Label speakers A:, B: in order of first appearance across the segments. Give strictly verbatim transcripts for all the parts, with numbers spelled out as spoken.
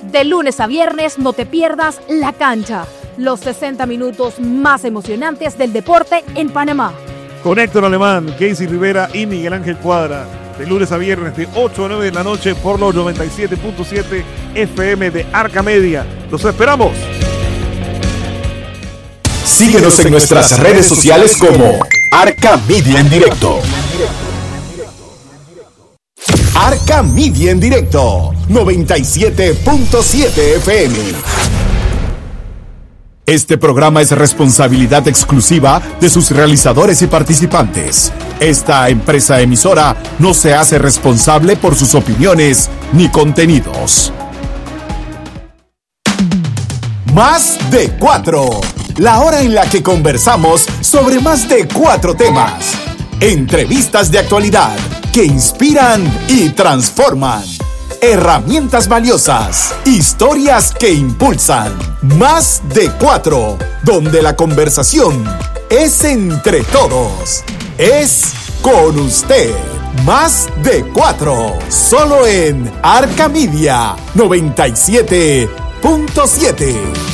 A: De lunes a viernes no te pierdas La Cancha, los sesenta minutos más emocionantes del deporte en Panamá.
B: Con Héctor Alemán, Casey Rivera y Miguel Ángel Cuadra. De lunes a viernes de ocho a nueve de la noche por los noventa y siete punto siete F M de Arca Media. ¡Los esperamos!
C: Síguenos en nuestras redes sociales como Arca Media en Directo. Arca Media en Directo, noventa y siete punto siete F M. Este programa es responsabilidad exclusiva de sus realizadores y participantes. Esta empresa emisora no se hace responsable por sus opiniones ni contenidos. Más de cuatro. La hora en la que conversamos sobre más de cuatro temas. Entrevistas de actualidad que inspiran y transforman. Herramientas valiosas, historias que impulsan. Más de cuatro, donde la conversación es entre todos. Es con usted. Más de cuatro, solo en Arca Media noventa y siete punto siete.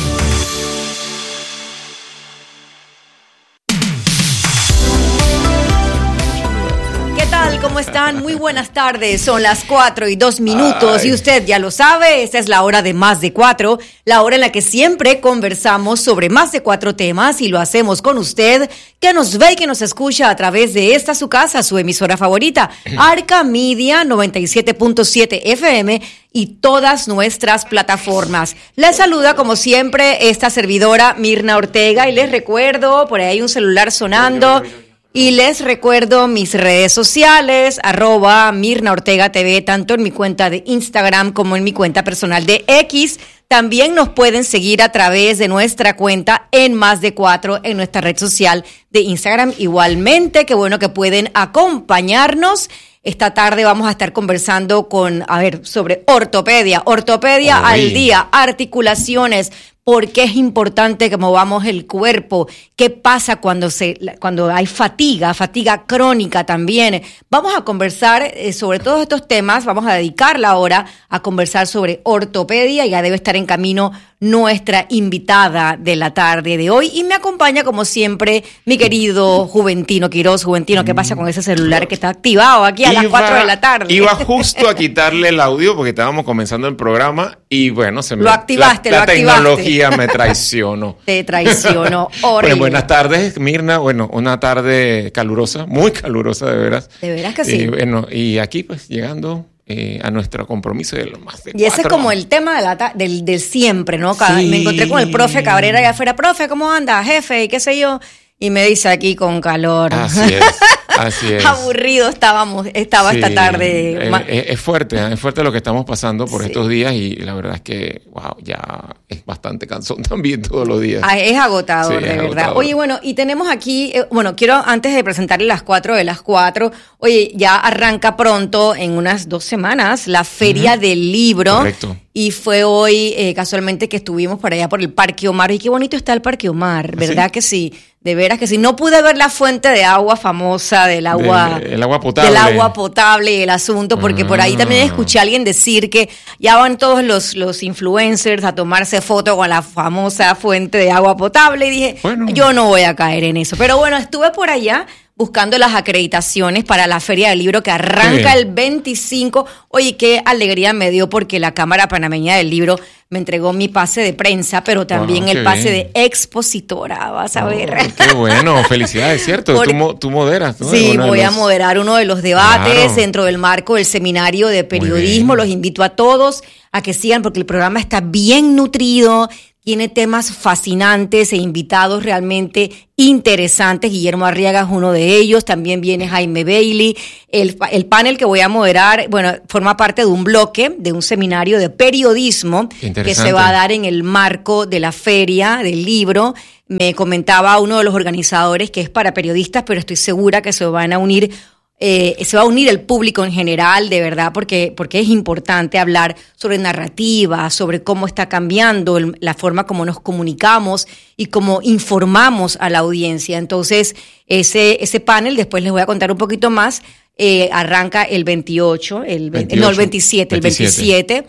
D: ¿Cómo están? Muy buenas tardes. Son las cuatro y dos minutos. Ay. Y usted ya lo sabe, esta es la hora de Más de Cuatro, la hora en la que siempre conversamos sobre más de cuatro temas y lo hacemos con usted, que nos ve y que nos escucha a través de esta su casa, su emisora favorita, Arca Media noventa y siete punto siete F M y todas nuestras plataformas. Les saluda como siempre esta servidora Mirna Ortega y les recuerdo, por ahí hay un celular sonando. Y les recuerdo mis redes sociales, arroba Mirna Ortega T V, tanto en mi cuenta de Instagram como en mi cuenta personal de X. También nos pueden seguir a través de nuestra cuenta en Más de Cuatro en nuestra red social de Instagram. Igualmente, qué bueno que pueden acompañarnos. Esta tarde vamos a estar conversando con, a ver, sobre ortopedia. Ortopedia Oy. al día, articulaciones. ¿Por qué es importante que movamos el cuerpo? ¿Qué pasa cuando se cuando hay fatiga, fatiga crónica también? Vamos a conversar eh, sobre todos estos temas. Vamos a dedicar la hora a conversar sobre ortopedia. Ya debe estar en camino nuestra invitada de la tarde de hoy. Y me acompaña, como siempre, mi querido Juventino Quiroz. Juventino, ¿qué pasa con ese celular que está activado aquí a iba, las cuatro de la tarde?
E: Iba justo a quitarle el audio porque estábamos comenzando el programa y bueno, se me...
D: Lo activaste,
E: la,
D: lo
E: la
D: activaste.
E: tecnología me traicionó.
D: Te traicionó, horrible.
E: Bueno, buenas tardes, Mirna. Bueno, una tarde calurosa, muy calurosa, de veras.
D: De veras que sí.
E: Y bueno, y aquí pues llegando... Eh, a nuestro compromiso de lo más de
D: y ese es como el tema de la ta- del, del siempre, ¿no? Cada, sí. Me encontré con el profe Cabrera allá afuera. Profe, ¿cómo anda? Jefe, y qué sé yo. Y me dice aquí con calor.
E: Así es, así es.
D: Aburrido estábamos, estaba sí, esta tarde.
E: Es, es fuerte, es fuerte lo que estamos pasando por sí. estos días y la verdad es que, wow, ya es bastante cansón también todos los días.
D: Ah, es agotador, sí, de es verdad. Agotador. Oye, bueno, y tenemos aquí, eh, bueno, quiero antes de presentarle las cuatro de las cuatro, oye, ya arranca pronto, en unas dos semanas, la Feria uh-huh. del Libro.
E: Correcto.
D: Y fue hoy, eh, casualmente, que estuvimos por allá por el Parque Omar. Y qué bonito está el Parque Omar, ¿verdad? ¿Sí? Que sí, de veras que sí. No pude ver la fuente de agua famosa, del agua...
E: De, el agua potable.
D: Del agua potable y el asunto, porque ah. por ahí también escuché a alguien decir que ya van todos los, los influencers a tomarse fotos con la famosa fuente de agua potable. Y dije, bueno. yo no voy a caer en eso. Pero bueno, estuve por allá buscando las acreditaciones para la Feria del Libro que arranca sí. el veinticinco. Oye, qué alegría me dio porque la Cámara Panameña del Libro me entregó mi pase de prensa, pero también wow, el pase bien. de expositora, vas a oh, ver.
E: Qué bueno, felicidades, ¿cierto? Por, tú, tú moderas, ¿no?
D: Sí, voy
E: los...
D: a moderar uno de los debates claro. dentro del marco del seminario de periodismo. Los invito a todos a que sigan porque el programa está bien nutrido. Tiene temas fascinantes e invitados realmente interesantes. Guillermo Arriaga es uno de ellos. También viene Jaime Bailey. El, el panel que voy a moderar, bueno, forma parte de un bloque, de un seminario de periodismo que se va a dar en el marco de la Feria del Libro. Me comentaba uno de los organizadores que es para periodistas, pero estoy segura que se van a unir Eh, se va a unir el público en general, de verdad, porque, porque es importante hablar sobre narrativa, sobre cómo está cambiando el, la forma como nos comunicamos y cómo informamos a la audiencia. Entonces, ese, ese panel, después les voy a contar un poquito más, eh, arranca el veintiocho, el veintiocho, no, el veintisiete, veintisiete. el veintisiete.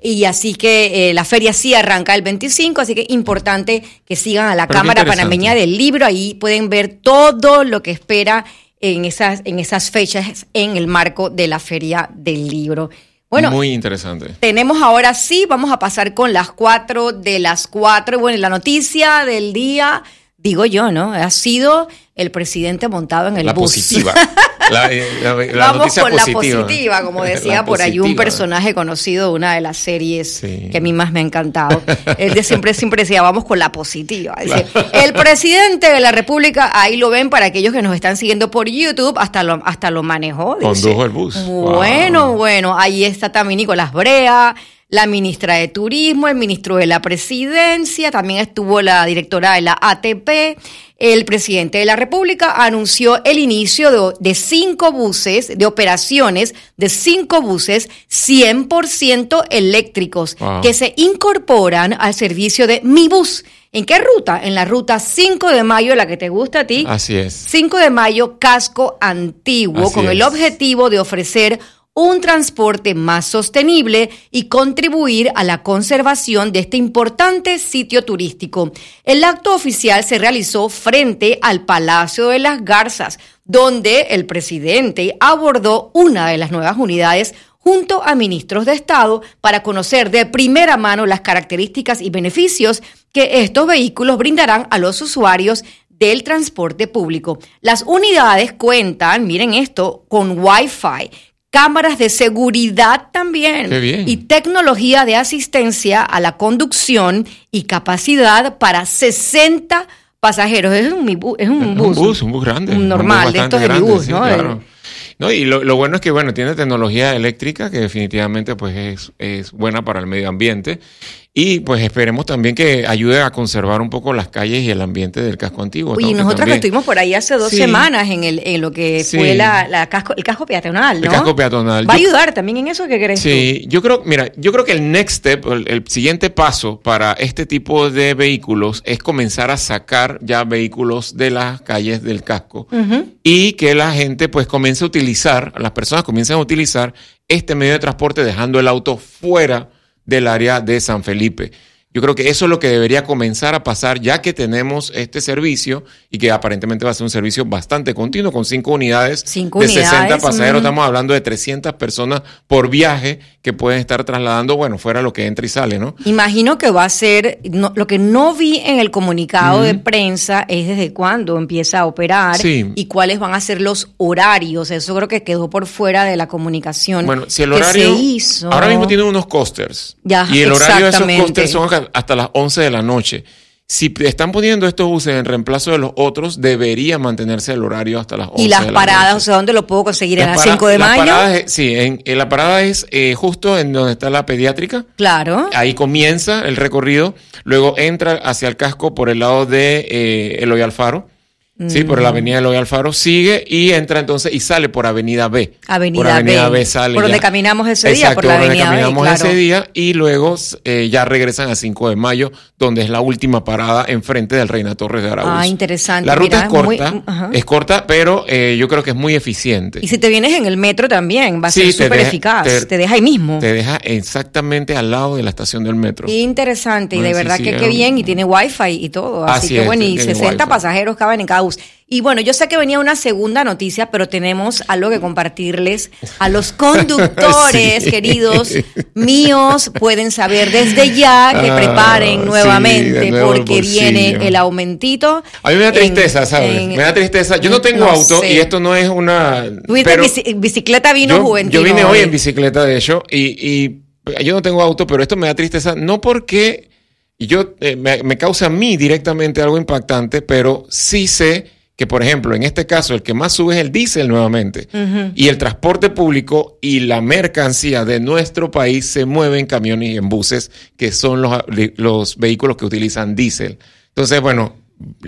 D: Y así que eh, la feria sí arranca el veinticinco, así que importante que sigan a la
E: Pero
D: Cámara Panameña del Libro. Ahí pueden ver todo lo que espera en esas, en esas fechas en el marco de la Feria del Libro. Bueno,
E: muy interesante.
D: Tenemos ahora sí, vamos a pasar con las cuatro de las cuatro. Bueno, la noticia del día, digo yo, ¿no? Ha sido el presidente montado en el
E: la
D: bus.
E: Positiva. La, la, la
D: Vamos
E: noticia
D: con
E: positiva.
D: la positiva, como decía
E: La
D: por ahí un
E: positiva.
D: personaje conocido de una de las series
E: Sí.
D: que a mí más me ha encantado. Él de siempre, siempre decía, vamos con la positiva. Dice, el presidente de la República, ahí lo ven para aquellos que nos están siguiendo por YouTube, hasta lo, hasta lo manejó. Dice.
E: Condujo el bus.
D: Bueno,
E: Wow.
D: bueno, ahí está también Nicolás Brea, la ministra de Turismo, el ministro de la Presidencia, también estuvo la directora de la A T P. El presidente de la República anunció el inicio de, de cinco buses, de operaciones de cinco buses cien por ciento eléctricos
E: Wow.
D: que se incorporan al servicio de Mi Bus. ¿En qué ruta? En la ruta cinco de mayo, la que te gusta a ti.
E: Así es.
D: cinco de mayo, Casco Antiguo,
E: Así
D: con el
E: es.
D: objetivo de ofrecer un transporte más sostenible y contribuir a la conservación de este importante sitio turístico. El acto oficial se realizó frente al Palacio de las Garzas, donde el presidente abordó una de las nuevas unidades junto a ministros de Estado para conocer de primera mano las características y beneficios que estos vehículos brindarán a los usuarios del transporte público. Las unidades cuentan, miren esto, con Wi-Fi, cámaras de seguridad también.
E: Qué bien.
D: Y tecnología de asistencia a la conducción y capacidad para sesenta pasajeros. Es un, bu- es un
E: Es
D: bus.
E: un bus, un bus grande.
D: Un normal,
E: bus
D: de estos
E: bastante
D: de mi
E: grande,
D: bus,
E: sí,
D: ¿no?
E: claro. No, y lo, lo bueno es que, bueno, tiene tecnología eléctrica que definitivamente pues es, es buena para el medio ambiente. Y pues esperemos también que ayude a conservar un poco las calles y el ambiente del casco antiguo.
D: Oye,
E: ¿no?
D: nosotros que
E: también-
D: estuvimos por ahí hace dos
E: Sí.
D: semanas en el en lo que
E: Sí.
D: fue la, la casco, el casco peatonal, ¿no?
E: El casco peatonal.
D: ¿Va a
E: Yo-
D: ayudar también en eso? ¿Qué crees tú?
E: Sí, yo creo, mira, yo creo que el next step, el, el siguiente paso para este tipo de vehículos es comenzar a sacar ya vehículos de las calles del casco
D: Ujú.
E: y que la gente pues comience a utilizar, las personas comiencen a utilizar este medio de transporte dejando el auto fuera del área de San Felipe. Yo creo que eso es lo que debería comenzar a pasar ya que tenemos este servicio y que aparentemente va a ser un servicio bastante continuo con cinco unidades
D: Cinco
E: de
D: unidades,
E: sesenta pasajeros.
D: mm.
E: Estamos hablando de trescientas personas por viaje que pueden estar trasladando, bueno, fuera lo que entra y sale, ¿no?
D: Imagino que va a ser, no, lo que no vi en el comunicado de prensa es desde cuándo empieza a operar
E: Sí.
D: y cuáles van a ser los horarios. Eso creo que quedó por fuera de la comunicación
E: Bueno, si el
D: que
E: horario
D: se hizo.
E: ahora mismo tienen unos coasters
D: Ya,
E: y el horario de esos
D: exactamente.
E: coasters son hasta las once de la noche. Si están poniendo estos buses en reemplazo de los otros, debería mantenerse el horario hasta las once
D: Y las
E: de la
D: paradas,
E: noche.
D: o sea, ¿dónde lo puedo conseguir? ¿En
E: Las
D: las
E: para-
D: cinco de
E: las
D: mayo?
E: paradas es- sí, en, en la parada es eh, justo en donde está la pediátrica.
D: Claro.
E: Ahí comienza el recorrido, luego entra hacia el casco por el lado de eh, Eloy Alfaro. Sí, por la avenida Eloy Alfaro, sigue y entra entonces y sale por Avenida B.
D: Avenida
E: por Avenida
D: B.
E: B sale
D: Por
E: ya.
D: donde caminamos ese día,
E: Exacto,
D: por la
E: donde
D: Avenida B,
E: caminamos
D: claro.
E: ese día y luego eh, ya regresan a cinco de mayo, donde es la última parada enfrente del Reina Torres de Araúz.
D: Ah, interesante.
E: La ruta
D: Mira,
E: es corta,
D: muy- ajá.
E: es corta, pero eh, yo creo que es muy eficiente.
D: Y si te vienes en el metro también, va a
E: Sí,
D: ser
E: te
D: súper
E: deja-
D: eficaz.
E: te-
D: Te, deja ahí mismo.
E: Te deja exactamente al lado de la estación del metro.
D: Interesante, y de
E: Bueno, sí,
D: verdad
E: sí,
D: que
E: es
D: qué
E: un-
D: bien, y tiene wifi y todo. Así,
E: Así
D: que
E: es,
D: bueno, y
E: tiene
D: sesenta
E: wifi.
D: pasajeros caben en cada bus. Y bueno, yo sé que venía una segunda noticia, pero tenemos algo que compartirles a los conductores,
E: Sí.
D: queridos míos. Pueden saber desde ya que
E: Ah,
D: preparen
E: sí,
D: nuevamente
E: de nuevo el
D: porque viene
E: bolsillo.
D: el aumentito.
E: A mí me da
D: en-
E: tristeza, ¿sabes?
D: en-
E: me da tristeza. Yo no tengo
D: no
E: auto
D: sé.
E: y esto no es una...
D: Tú viste
E: pero
D: bici- bicicleta vino
E: yo,
D: Juventino.
E: yo vine hoy
D: hoy.
E: en bicicleta, de hecho, y, y yo no tengo auto, pero esto me da tristeza, no porque yo eh, me, me causa a mí directamente algo impactante, pero sí sé que, por ejemplo, en este caso, el que más sube es el diésel nuevamente.
D: Ujú.
E: Y el transporte público y la mercancía de nuestro país se mueve en camiones y en buses, que son los, los vehículos que utilizan diésel. Entonces, bueno,